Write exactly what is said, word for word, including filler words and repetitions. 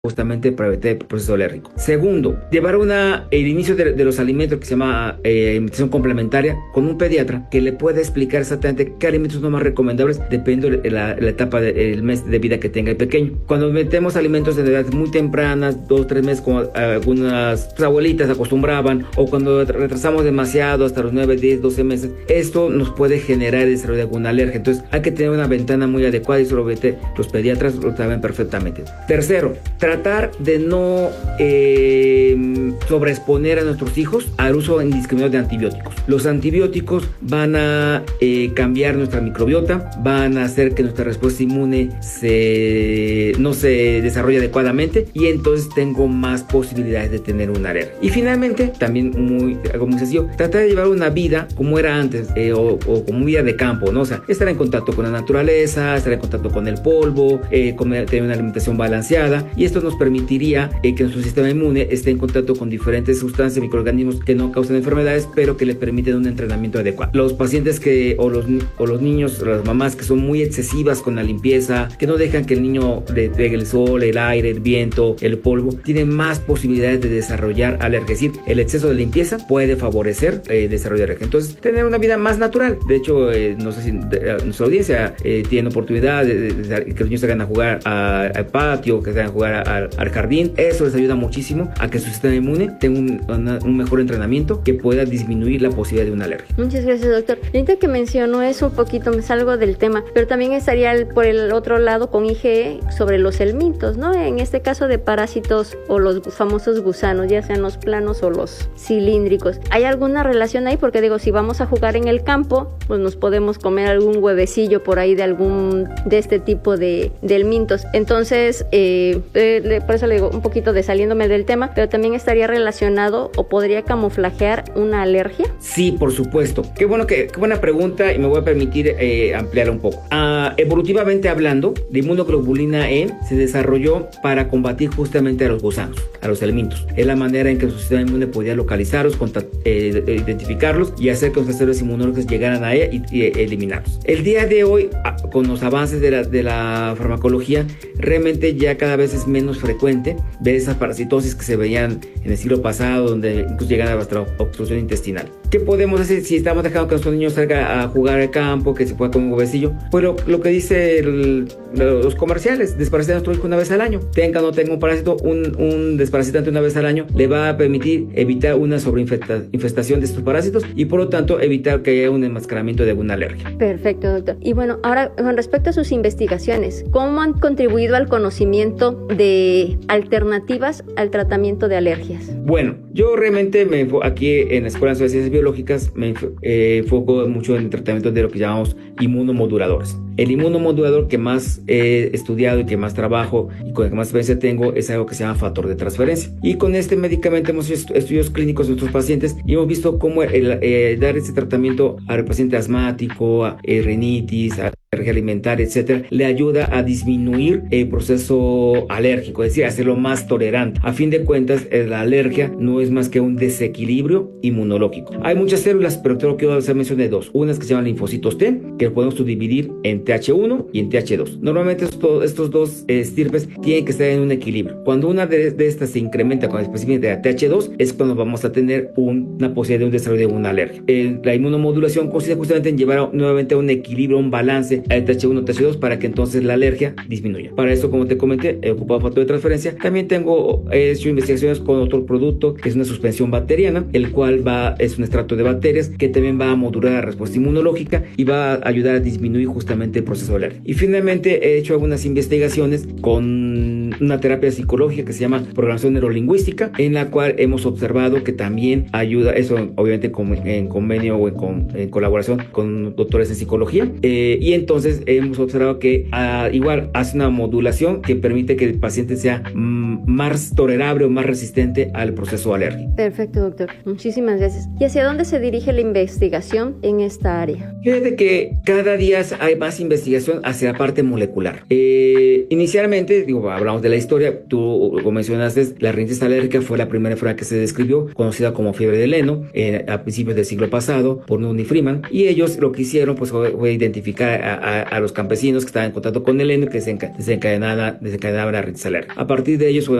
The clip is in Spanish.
justamente para evitar el proceso alérgico. Segundo, llevar una, el inicio de, de los alimentos que se llama eh, alimentación complementaria con un pediatra que le pueda explicar exactamente qué alimentos son más recomendables dependiendo de la, la etapa del mes de vida que tenga el pequeño. Cuando metemos alimentos de edad muy tempranas, dos, tres meses, como algunas pues, abuelitas acostumbraban, o cuando retrasamos demasiado hasta los nueve, diez, doce meses, esto nos puede generar el desarrollo de alguna alergia. Entonces hay que tener una ventana muy adecuada y eso los pediatras lo saben perfectamente. Tercero, tratar de no eh, sobreexponer a nuestros hijos al uso indiscriminado de antibióticos. Los antibióticos van a eh, cambiar nuestra microbiota, van a hacer que nuestra respuesta inmune se, no se desarrolle adecuadamente y entonces tengo más posibilidades de tener una alergia. Y finalmente, también muy, algo muy sencillo, tratar de llevar una vida como era antes eh, o, o como vida de campo, ¿no? O sea, estar en contacto con la naturaleza, estar en contacto con el polvo, eh, comer, tener una alimentación balanceada, y esto nos permitiría eh, que nuestro sistema inmune esté en contacto con diferentes sustancias, microorganismos que no causan enfermedades, pero que le permiten un entrenamiento adecuado. Los pacientes que, o los, o los niños, las mamás que son muy excesivas con la limpieza, que no dejan que el niño le pegue el sol, el aire, el viento, el polvo, tienen más posibilidades de desarrollar alergia. Es decir, el exceso de limpieza puede favorecer el eh, desarrollo de alergia. Entonces, tener una vida más natural. De hecho, eh, no sé si de, nuestra audiencia eh, tiene oportunidad de, de, de, de que los niños salgan a jugar a, al patio, que salgan a jugar a, a, al jardín. Eso les ayuda muchísimo a que su sistema inmune tenga un, una, un mejor entrenamiento que pueda disminuir la posibilidad de una alergia. Muchas gracias, doctor. Ahorita que mencionó eso un poquito, me salgo del tema, pero también estaría el, por el otro lado con I G E sobre los helmintos, ¿no? En este caso de parásitos o los famosos gusanos, ya sean los planos o los cilíndricos. ¿Hay alguna relación ahí? Porque digo, si vamos a jugar en el campo, pues nos podemos comer algún huevecillo por ahí de algún de este tipo de, de helmintos. Entonces, eh, eh, por eso le digo un poquito de saliéndome del tema, pero también estaría relacionado o podría camuflajear una alergia. Sí, por supuesto. Qué bueno que, qué buena pregunta, y me voy a permitir eh, ampliar un poco. Uh, evolutivamente hablando, la inmunoglobulina E se desarrolló para combatir justamente a los gusanos, a los helmintos. Es la manera en que su sistema inmune podía localizarlos, eh, identificarlos y hacer que los receptores inmunológicos llegaran a ella y, y eliminarlos. El día de hoy, con los avances de la, de la farmacología, realmente ya cada vez es menos frecuente ver esas parasitosis que se veían en el siglo pasado, donde incluso llegan hasta la obstrucción intestinal. ¿Qué podemos hacer si estamos dejando que nuestros niños salgan a jugar al campo, que se pueda comer un huevecillo? Pues lo, lo que dice el, los comerciales, desparasitar a nuestro hijo una vez al año. Tenga o no tenga un parásito, un, un desparasitante una vez al año le va a permitir evitar una sobreinfestación de estos parásitos y por lo tanto evitar que haya un enmascaramiento de alguna alergia. Perfecto, doctor. Y bueno, ahora con respecto a sus investigaciones, ¿cómo han contribuido al conocimiento de alternativas al tratamiento de alergias? Bueno, yo realmente me enfo- aquí en la Escuela Nacional de Ciencias Biológicas me enfo- eh, enfoco mucho en el tratamiento de lo que llamamos inmunomoduladores. El inmunomodulador que más he estudiado y que más trabajo y con el que más experiencia tengo es algo que se llama factor de transferencia. Y con este medicamento hemos hecho estudios clínicos de nuestros pacientes y hemos visto cómo el, eh, dar este tratamiento al paciente asmático, a eh, rinitis, a alergia alimentaria, etcétera, le ayuda a disminuir el proceso alérgico, es decir, hacerlo más tolerante. A fin de cuentas, la alergia no es más que un desequilibrio inmunológico. Hay muchas células, pero creo que quiero hacer mención de dos. Unas que se llaman linfocitos T, que podemos subdividir en T H uno y en T H dos. Normalmente estos, estos dos estirpes tienen que estar en un equilibrio. Cuando una de, de estas se incrementa con específicamente la T H dos, es cuando vamos a tener un, una posibilidad de un desarrollo de una alergia. El, la inmunomodulación consiste justamente en llevar a, nuevamente a un equilibrio, un balance a T H uno, T H dos para que entonces la alergia disminuya. Para eso, como te comenté, he ocupado factor de transferencia. También tengo he hecho investigaciones con otro producto que es una suspensión bacteriana, el cual va es un extracto de bacterias que también va a modular la respuesta inmunológica y va a ayudar a disminuir justamente el proceso alérgico. Y finalmente he hecho algunas investigaciones con una terapia psicológica que se llama programación neurolingüística, en la cual hemos observado que también ayuda, eso obviamente en convenio o en, con, en colaboración con doctores en psicología, eh, y entonces hemos observado que uh, igual hace una modulación que permite que el paciente sea mm, más tolerable o más resistente al proceso alérgico. Perfecto, doctor. Muchísimas gracias. ¿Y hacia dónde se dirige la investigación en esta área? Fíjate que cada día hay más investigación hacia la parte molecular. Eh, inicialmente, digo, hablamos de la historia, tú como mencionaste, la rinitis alérgica fue la primera enfermedad que se describió, conocida como fiebre de Leno, eh, a principios del siglo pasado, por Nunn y Freeman, y ellos lo que hicieron pues fue, fue identificar a, a, a los campesinos que estaban en contacto con el heno que desencadenaba, desencadenaba la rinitis alérgica. A partir de ellos